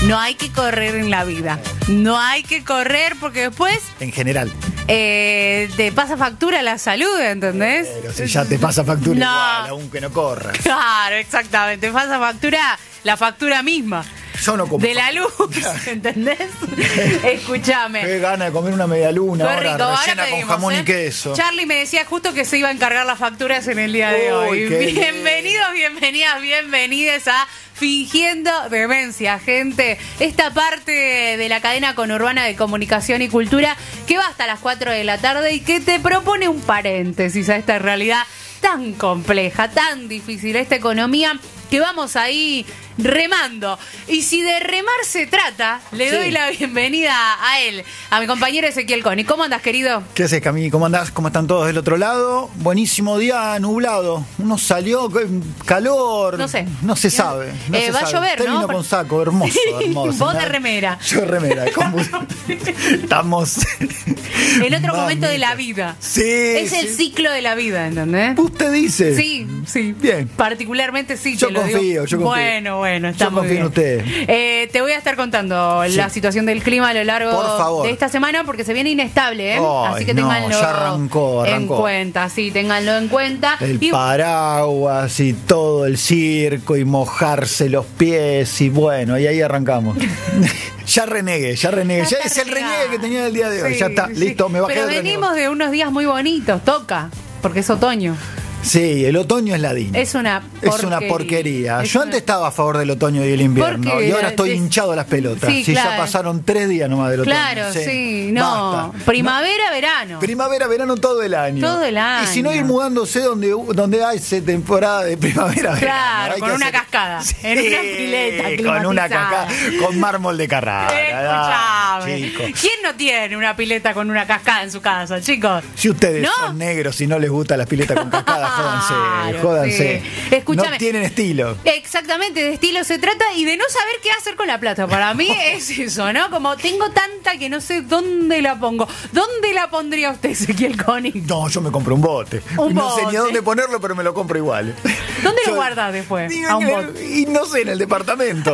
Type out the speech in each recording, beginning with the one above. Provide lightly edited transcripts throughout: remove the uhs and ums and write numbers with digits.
No hay que correr en la vida. No hay que correr porque después... En general. te pasa factura la salud, ¿entendés? Pero si ya te pasa factura No. igual, aunque no corras. Claro, exactamente. Te pasa factura, la factura misma. Yo no como De la luz, ¿entendés? Escúchame. Qué gana de comer una medialuna Qué ahora, rico, ahora rellena con pedimos, jamón y queso. Charlie me decía justo que se iba a encargar las facturas en el día de hoy. Qué Bienvenidos, bienvenidas, bienvenides a Fingiendo Demencia, gente. Esta parte de la cadena conurbana de comunicación y cultura que va hasta las 4 de la tarde y que te propone un paréntesis a esta realidad tan compleja, tan difícil, esta economía que vamos ahí remando. Y si de remar se trata, le doy la bienvenida a él, a mi compañero Ezequiel Coni. ¿Cómo andas, querido? ¿Qué haces, Cami? ¿Cómo andás? ¿Cómo están todos del otro lado? Buenísimo día, nublado. Uno salió, calor. No sé. No se sabe. No se va a sabe. llover, Usted ¿no? vino con saco, hermoso, hermoso. Vos de remera. Yo de remera. Estamos... En otro momento de la vida. Sí. Es el ciclo de la vida, ¿entendés? ¿Usted dice? Sí, sí. Bien. Particularmente sí, Yo te lo confío, digo. yo confío. Bueno, está Yo muy confío bien. en usted. Te voy a estar contando la situación del clima a lo Por largo favor. de esta semana porque se viene inestable, ¿eh? Ay, así que no, ténganlo ya arrancó. en cuenta, sí, ténganlo en cuenta. El Y- paraguas y todo el circo y mojarse los pies y bueno, y ahí arrancamos. Ya renegué. Ya es el renegue que tenía el día de hoy. Sí, Ya está, sí. listo, me bajé Pero del venimos de unos días muy bonitos, toca, porque es otoño. Sí, el otoño es ladino. Es una porquería. Es Yo una- antes estaba a favor del otoño y el invierno. Porque Y ahora estoy des- hinchado a las pelotas. Sí, Si claro. ya pasaron 3 días nomás del otoño. Claro, sí, no. Basta. Primavera, verano. Primavera, verano, todo el año. Todo el año. Y si no, ir mudándose donde hay temporada de primavera, Claro, verano. Hay con que una hacer- cascada, en una pileta con una climatizada. cascada, con mármol de Carrara. Escuchame. Chico. ¿Quién no tiene una pileta con una cascada en su casa, chicos? Si ustedes ¿No? son negros y no les gusta las piletas con cascada, jódanse. Sí. Escúchame. No tienen estilo. Exactamente, de estilo se trata y de no saber qué hacer con la plata. Para mí es eso, ¿no? Como tengo tanta que no sé dónde la pongo. ¿Dónde la pondría usted, Ezequiel Coni? No, yo me compro un bote. Un no sé ni bote. a dónde ponerlo, pero me lo compro igual. ¿Dónde lo Yo- guardas después? Digo, A un bote. y no sé, en el departamento.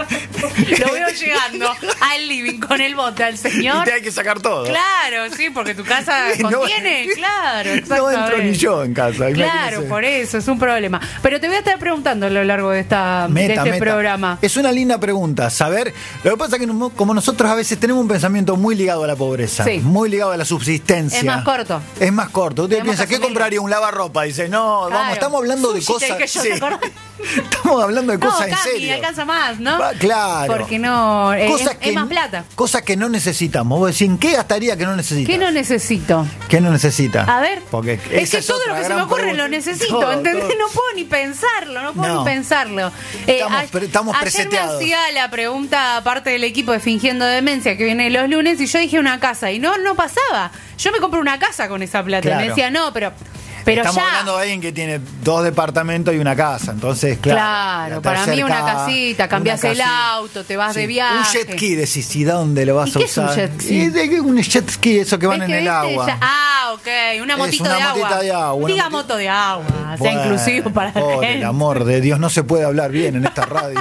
Lo veo llegando al living con el bote al Y señor. te hay que sacar todo. Claro, sí, porque tu casa No- contiene, claro, No exactamente. entro ni yo en casa. Claro, imagínese. por eso, es un problema. Pero te voy a estar preguntando a lo largo de este programa. Es una linda pregunta, saber. Lo que pasa es que como nosotros a veces tenemos un pensamiento muy ligado a la pobreza, Sí. muy ligado a la subsistencia. Es más corto. Es más corto. Usted Tenemos piensa, que ¿qué asumirlo. compraría? Un lavarropa. Dice, no, Claro. vamos, estamos hablando de Sushi cosas. take yo, ¿te acordás? Estamos hablando de No, cosas en Cami, serio. alcanza más, ¿no? Claro. Porque no, Cosas es más plata. Cosas que no necesitamos. Vos decís, ¿en qué gastaría que no necesita? ¿Qué no necesito? ¿Qué no necesita? A ver, Porque es esa que todo otra lo que se me gran ocurre pregunta. lo necesito, Todo, ¿entendés? todo. No puedo ni pensarlo, no puedo No. ni pensarlo. Estamos ayer me preseteados. hacía la pregunta parte del equipo de Fingiendo Demencia que viene los lunes y yo dije una casa y no pasaba. Yo me compro una casa con esa plata. Claro. Y me decía, no, pero Estamos ya. hablando de alguien que tiene 2 departamentos y una casa, entonces, claro. Claro, la para mí una tercera casita, cambiás una el casita. auto, te vas Sí. de viaje. Un jet ski, decís, ¿y dónde lo vas ¿Y a qué es un usar? jet ski? Un jet ski, eso que van ¿Ves en que el viste? agua. Ok, una motito una de agua. motita de agua, Diga una moto de agua, sea Bueno, inclusivo para la por gente. el amor de Dios, no se puede hablar bien en esta radio.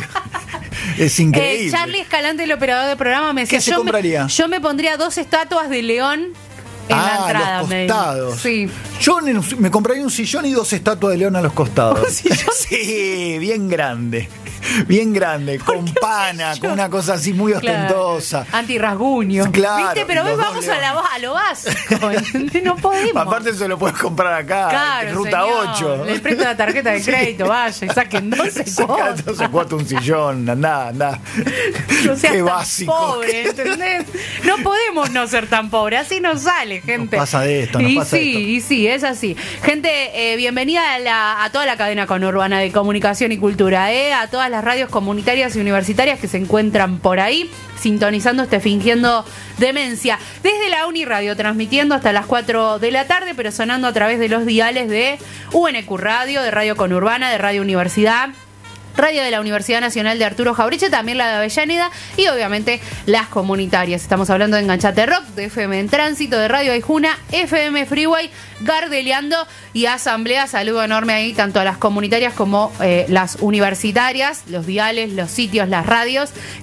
Es increíble. Charlie Escalante, el operador del programa, me decía, ¿Qué se compraría? yo me pondría 2 estatuas de león en la entrada. los me dijo. costados. Sí. Yo me compraría un sillón y 2 estatuas de león a los costados. ¿Un sillón? Sí, bien grande. Bien grande, con qué pana, sillón? con una cosa así muy ostentosa. Claro, antirrasguño. Claro, ¿Viste? Pero los ves, dos vamos leones. a lo básico. ¿Entendés? No podemos. Aparte se lo puedes comprar acá, Claro, en Ruta señor. 8. Le presto la tarjeta de crédito, vaya, y saquen 12 cuotas. Se cuota un sillón, andá. No seas Qué tan básico. pobre, ¿entendés? No podemos no ser tan pobres, así nos sale, gente. Nos pasa de esto, nos y pasa sí, esto. Y sí, es así. Gente, bienvenida a toda la cadena conurbana de comunicación y cultura, a todas las radios comunitarias y universitarias que se encuentran por ahí, sintonizando Fingiendo Demencia. Desde la Uniradio, transmitiendo hasta las 4 de la tarde, pero sonando a través de los diales de UNQ Radio, de Radio Conurbana, de Radio Universidad, Radio de la Universidad Nacional de Arturo Jaureche, también la de Avellaneda y obviamente las comunitarias. Estamos hablando de Enganchate Rock, de FM en Tránsito, de Radio Aijuna, FM Freeway, Gardeleando y Asamblea. Saludo enorme ahí tanto a las comunitarias como las universitarias, los diales, los sitios, las radios